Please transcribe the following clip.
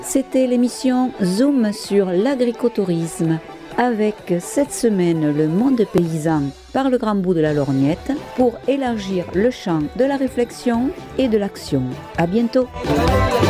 C'était l'émission Zoom sur l'agricotourisme, avec cette semaine le monde paysan par le grand bout de la lorgnette pour élargir le champ de la réflexion et de l'action. À bientôt.